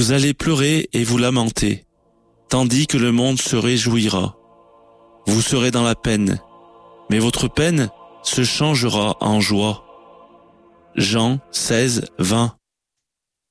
Vous allez pleurer et vous lamenter, tandis que le monde se réjouira. Vous serez dans la peine, mais votre peine se changera en joie. Jean 16, 20.